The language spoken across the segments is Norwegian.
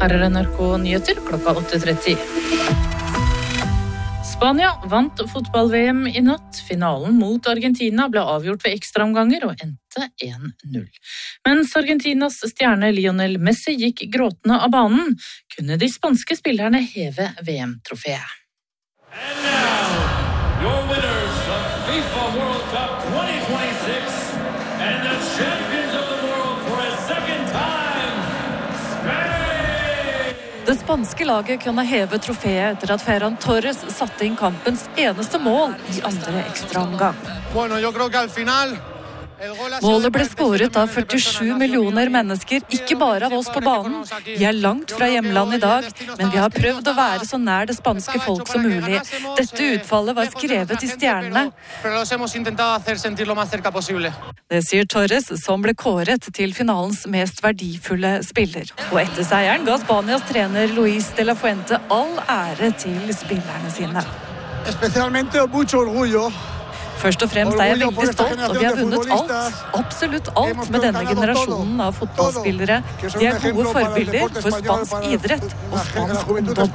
Her NRK Nyheter klokka 8:30. Spania vant fotball-VM i natt. Finalen mot Argentina ble avgjort ved ekstraomganger og endte 1-0. Mens Argentinas stjerne Lionel Messi gikk gråtende av banen, kunne de spanske spillerne heve VM-trofeet. And now, your winners of FIFA World Cup 2026 and the champions of the world for a second time, Spain! Det spanske laget kunne heve trofeet etter at Ferran Torres satte inn kampens eneste mål i andre ekstraomgang. Målet ble skåret av 47 millioner mennesker, ikke bare av oss på banen. Vi er langt fra hjemland i dag, men vi har prøvd å være så nær det spanske folk som mulig. Dette utfallet var skrevet i stjernene. Det sier Torres, som ble kåret til finalens mest verdifulle spiller. Og etter seieren ga Spanias trener Luis de la Fuente all ære til spillerne sine. Først og fremst er jeg veldig stolt, og vi har vunnet alt, absolutt alt med denne generasjonen av fotballspillere. De er gode forbilder for spansk idrett og spansk ungdom.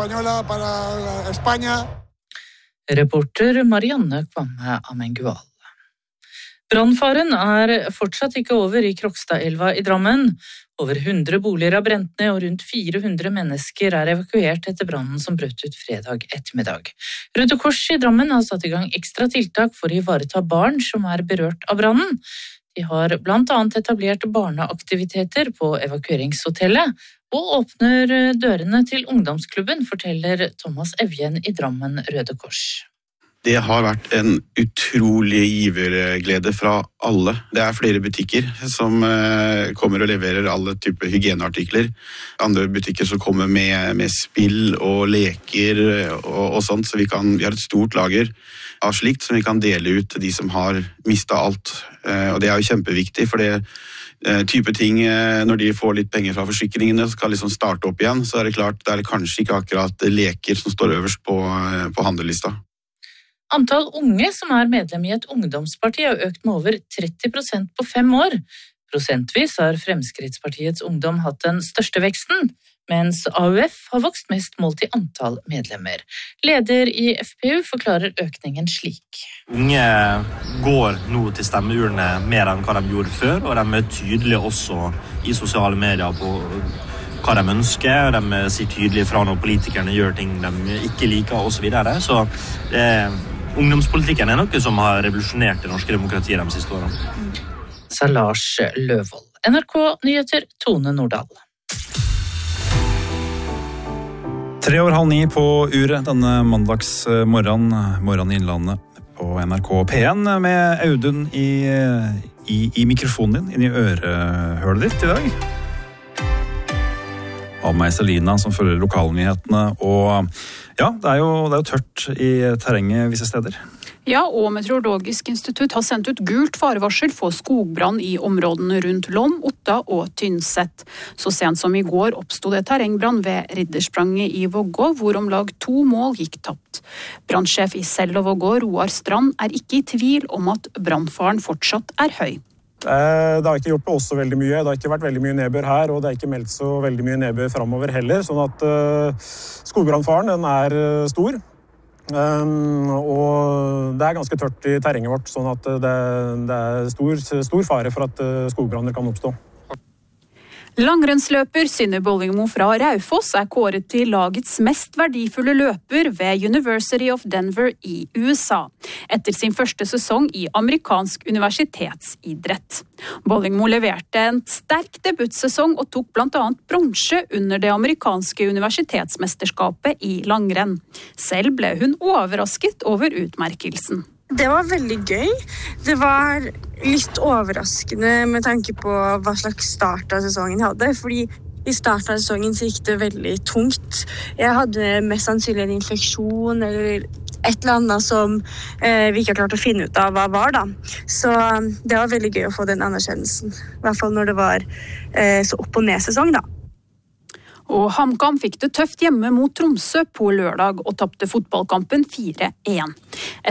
Reporter Marianne Kvamme Amengual. Brannfaren er fortsatt ikke over i Krokstadelva i Drammen. Over 100 boliger har brent ned, og rundt 400 mennesker er evakuert etter brannen som brøt ut fredag ettermiddag. Røde Kors i Drammen har satt i gang ekstra tiltak for å ivareta barn som er berørt av brannen. De har blant annet etablert barneaktiviteter på evakueringshotellet, og åpner dørene til ungdomsklubben, forteller Thomas Evjen i Drammen Røde Kors. Det har vært en utrolig giverglede fra alle. Det er flere butikker som kommer og leverer alle typer hygieneartikler. Andre butikker som kommer med spill og leker og sånt, så vi har et stort lager av slikt som vi kan dele ut til de som har mistet alt. Og det er jo kjempeviktig, for det type ting, når de får litt penger fra forsikringene og skal liksom starte opp igjen, så er det klart, det er kanskje ikke akkurat leker som står øverst på handlelista. Antall unge som er medlem i et ungdomsparti har økt med over 30% på 5 år. Prosentvis har Fremskrittspartiets ungdom hatt den største veksten, mens AUF har vokst mest målt i antall medlemmer. Leder i FPU forklarer økningen slik. Unge går nå til stemmeurene mer enn hva de gjorde før, og de er tydelige også i sosiale medier på hva de ønsker, og de sier tydelig fra når politikerne gjør ting de ikke liker og så videre. Så ungdomspolitikken er noe som har revolusjonert det norske demokratiet de siste årene. Sa Lars Løvold. NRK Nyheter, Tone Nordahl. 8:30 på uret denne mandagsmorgen i Innlandet på NRK P1 med Audun i mikrofonen din, inn i ørehølet ditt i dag. Av meg Selina som følger lokalnyhetene, og ja, det er jo tørt i terrenget visse steder. Ja, og Meteorologisk institutt har sendt ut gult farevarsel for skogbrann i områdene rundt Lom, Otta og Tynset. Så sent som i går oppstod det terrengbrann ved Ridderspranget i Vågå, hvor om lag 2 mål gikk tapt. Brannsjef i Sel og Vågå, Roar Strand, er ikke i tvil om at brannfaren fortsatt er høy. Det har ikke gjort på oss så veldig mye. Det har ikke vært veldig mye nedbør her, og det er ikke meldt så veldig mye nedbør fremover heller. Sånn at skogbrannfaren den er stor. Og det er ganske tørt i terrenget vårt, sånn at det er stor fare for at skogbranner kan oppstå. Langrennsløper Synne Bollingmo fra Raufoss er kåret til lagets mest verdifulle løper ved University of Denver i USA, etter sin første sesong i amerikansk universitetsidrett. Bollingmo leverte en sterk debutsesong og tok blant annet bronse under det amerikanske universitetsmesterskapet i langrenn. Selv ble hun overrasket over utmerkelsen. Det var veldig gøy. Det var litt overraskende med tanke på hva slags start av sesongen jeg hadde, fordi i starten av sesongen så gikk det veldig tungt. Jeg hadde mest sannsynlig en infeksjon eller et eller annet som vi ikke har klart å finne ut av hva var da. Så det var veldig gøy å få den anerkjennelsen, i hvert fall når det var så opp- og ned-sesong da. Og HamKam fikk det tøft hjemme mot Tromsø på lørdag og tapte fotballkampen 4-1.